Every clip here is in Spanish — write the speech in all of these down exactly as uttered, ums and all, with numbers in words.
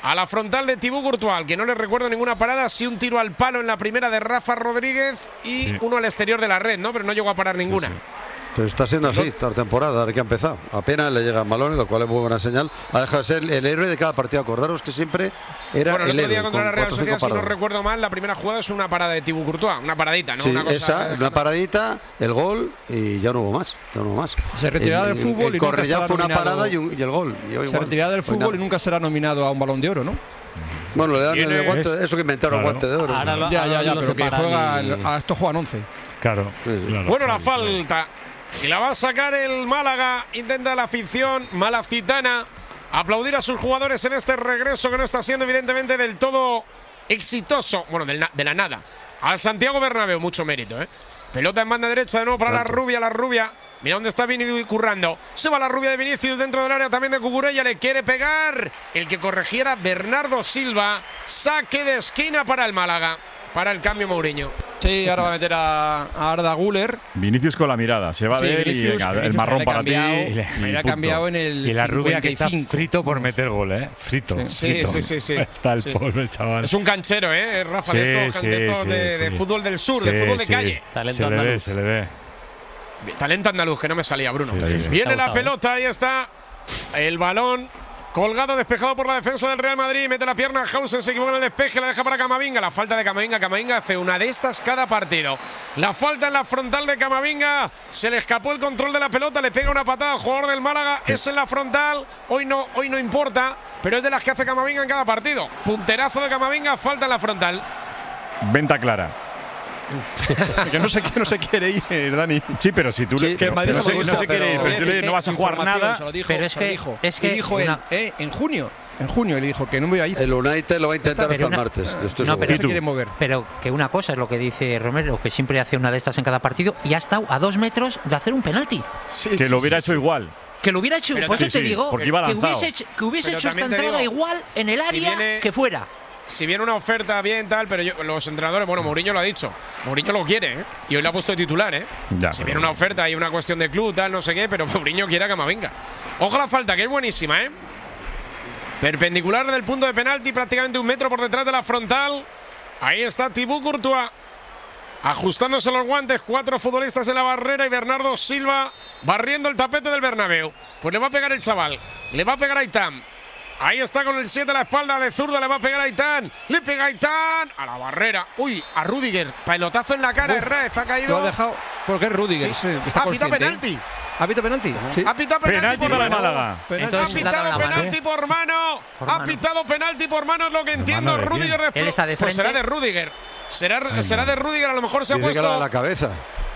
a la frontal de Thibaut Courtois, que no le recuerdo ninguna parada, sí un tiro al palo en la primera de Rafa Rodríguez y sí. uno al exterior de la red, ¿no? Pero no llegó a parar ninguna. Sí, sí. Pero está siendo así toda la temporada, desde que ha empezado. Apenas le llegan balones, lo cual es muy buena señal. Ha dejado de ser el héroe de cada partido. Acordaros que siempre era bueno, el, el otro día héroe. Contra la Real Sociedad, si no recuerdo mal, la primera jugada es una parada de Thibaut Courtois, una paradita, ¿no? Sí, una, cosa esa, una paradita, el gol y ya no hubo más. Ya no hubo más. Se retirará del fútbol el y Cornellá nunca fue una nominado, parada y, un, y el gol. Y se igual, retirará del fútbol y nunca será nominado a un Balón de Oro, ¿no? Bueno, le dan el guante, eso que inventaron claro. el guante de oro. Ahora lo, ya, ya, ya, pero que juega, y... a esto juegan once. Claro. Sí, sí. claro bueno, la falta. Y la va a sacar el Málaga. Intenta la afición malacitana aplaudir a sus jugadores en este regreso que no está siendo evidentemente del todo exitoso. Bueno, de la, de la nada. Al Santiago Bernabéu, mucho mérito, ¿eh? Pelota en banda derecha de nuevo para Tanto. la rubia, la rubia. Mira dónde está Vinicius currando. Se va la rubia de Vinicius dentro del área también de Cucurella. Le quiere pegar. El que corrigiera Bernardo Silva. Saque de esquina para el Málaga. Para el cambio Mourinho. Sí, ahora va a meter a, a Arda Güler. Vinicius con la mirada. Se va sí, de él Vinicius, y venga, Vinicius el marrón para cambiado, ti. Y le ha cambiado en el Y la rubia cincuenta y cinco. que está frito por meter gol, ¿eh? Frito. Sí, frito. sí, sí, sí. Está el sí. pobre chaval. Es un canchero, ¿eh? Rafa, sí, de estos, sí, de, estos sí, de, sí. de fútbol del sur, sí, de fútbol de sí. calle. Talento se andaluz. le ve, se le ve. Talento andaluz, que no me salía, Bruno. Sí, sí, sí. Viene la pelota, ahí está. El balón. Colgado, despejado por la defensa del Real Madrid. Mete la pierna Hausen, se equivoca en el despeje, la deja para Camavinga. La falta de Camavinga. Camavinga hace una de estas cada partido. La falta en la frontal de Camavinga. Se le escapó el control de la pelota. Le pega una patada al jugador del Málaga. Es en la frontal. Hoy no, hoy no importa, pero es de las que hace Camavinga en cada partido. Punterazo de Camavinga, falta en la frontal. Venta clara. que no se, que no se quiere ir, Dani. Sí, pero si tú sí, le, que pero, Madrid pero, se no, no se quiere ir, pero tú le, no vas a jugar nada. Se lo dijo, pero es se que, lo dijo. Es que y dijo una... él, eh, en junio. En junio le dijo que no me iba a ir. El United lo va a intentar hasta una, el martes. Estoy no, pero se quiere mover. Pero que una cosa es lo que dice Romero, que siempre hace una de estas en cada partido y ha estado a dos metros de hacer un penalti. Sí, que sí, lo hubiera sí, hecho sí. igual. Que lo hubiera hecho, pero por eso sí, te digo, sí, que hubiese hecho, que hubiese hecho esta entrada digo, igual en el área si viene, que fuera. Si viene una oferta bien tal, pero yo, los entrenadores, bueno, Mourinho lo ha dicho, Mourinho lo quiere, ¿eh? Y hoy lo ha puesto de titular, ¿eh? Ya, si viene una oferta y una cuestión de club, tal, no sé qué, pero Mourinho quiere a Camavinga. Ojo la falta, que es buenísima, ¿eh? Perpendicular del punto de penalti, prácticamente un metro por detrás de la frontal. Ahí está Thibaut Courtois, ajustándose los guantes, cuatro futbolistas en la barrera y Bernardo Silva barriendo el tapete del Bernabéu. Pues le va a pegar el chaval, le va a pegar a Aitán. Ahí está con el siete a la espalda de zurda, le va a pegar a Aitán. Le pega a Aitán a la barrera. Uy, a Rüdiger, pelotazo en la cara, Herrera, ha caído. Lo ha dejado, porque es Rüdiger. Sí. Sí, ha pitado penalti. ¿Ha pitado penalti? Sí. Ha pitado penalti, penalti para Málaga. Ha pitado penalti por mano. Por ha pitado penalti por mano, es lo que entiendo. Rüdiger de Él está de frente. Pues será de Rüdiger. Será, Ay, será de Rüdiger, a lo mejor se dice ha puesto. Que la, de la cabeza.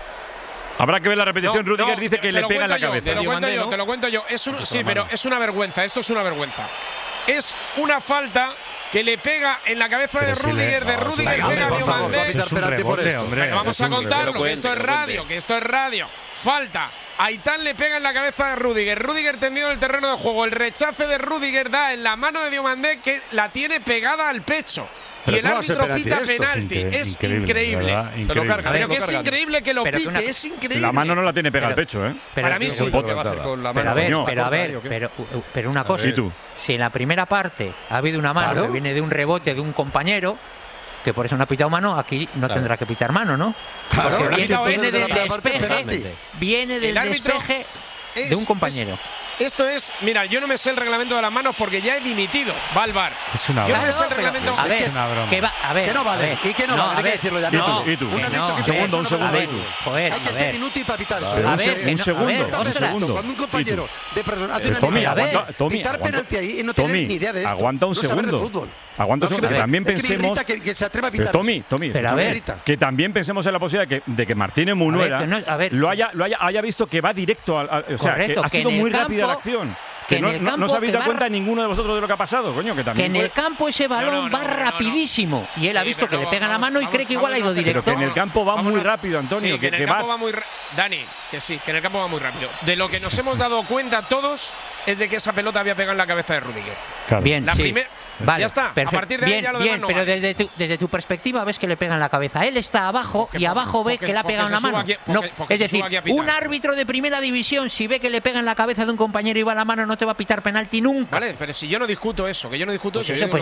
Habrá que ver la repetición. No, Rüdiger no, dice que te le lo pega en la yo, cabeza. Te lo cuento yo, te lo cuento yo. Es un, sí, pero es una vergüenza. Esto es una vergüenza. Es una falta que le pega en la cabeza pero de si Rüdiger, le, de no, Rüdiger venga, pega a Diomandé. Es un rebote, hombre. Pero vamos a contarlo, que esto es radio, que esto es radio. Falta. Aitán le pega en la cabeza de Rüdiger. Rüdiger tendido en el terreno de juego. El rechace de Rüdiger da en la mano de Diomandé, que la tiene pegada al pecho. Pero y el árbitro pita penalti. Es, es increíble. increíble. Se lo carga. Pero que es cargan. increíble que lo pero pite, una, es increíble. La mano no la tiene pegada al pecho, ¿eh? Pero, para mí sí. Pero a ver, pero a ver, pero, pero una cosa. ¿Y tú? Si en la primera parte ha habido una mano claro. que viene de un rebote de un compañero, que por eso no ha pitado mano, aquí no claro. tendrá que pitar mano, ¿no? Claro, porque viene, viene del de despeje, viene del despeje es, de un compañero. Es, esto es, mira, yo no me sé el reglamento de las manos porque ya he dimitido. Va al bar. Es una yo broma. no me sé el reglamento. A ver, es una broma. Que va, a ver, que no vale. A ver, ¿Y que no, no vale? Hay ver, que decirlo ya. No, ¿Y tú? Un no, un segundo, un segundo. Ver, joder, hay que ser inútil para pitar eso. A ver, un segundo, un segundo. Cuando un compañero de persona hace una Tommy, liga, aguanta, Tommy, pitar aguanta, penalti ahí y no tener Tommy, ni idea de esto. Aguanta un no saber segundo. de fútbol. Aguanta un segundo. Que también es que pensemos. que, que se atreva a pitar. Pero Tommy, Tommy, pero a ver, que también pensemos en la posibilidad de que, de que Martínez Munuera a ver, no, a ver, lo haya, lo haya, haya visto que va directo al, al o sea, correcto, que ha sido que muy campo, rápida la acción. Que Que no, en no, campo, no os habéis dado va, cuenta ninguno de vosotros de lo que ha pasado, coño, que también. Que en el puede... campo ese balón no, no, va no, no, rapidísimo y él sí, ha visto que no, le pegan vamos, la mano y vamos, cree que igual ha ido vamos, directo. Pero que en el campo va vamos, muy rápido, Antonio. Sí, que, que, en el que campo va... va muy Dani, que sí, que en el campo va muy rápido. De lo que nos hemos dado cuenta todos es de que esa pelota había pegado en la cabeza de Rüdiger. Claro. Bien, la sí. primer... Vale, ya está. perfecto. A partir de bien, ahí ya lo bien, demás no pero vale. desde tu, desde tu perspectiva ves que le pegan la cabeza. Él está abajo Porque, y abajo ve porque, que le ha pegado en la mano. Aquí, porque, no, porque es decir, un árbitro de primera división, si ve que le pega en la cabeza de un compañero y va a la mano, no te va a pitar penalti nunca. Vale, pero si yo no discuto eso, que yo no discuto pues eso. eso Yo pues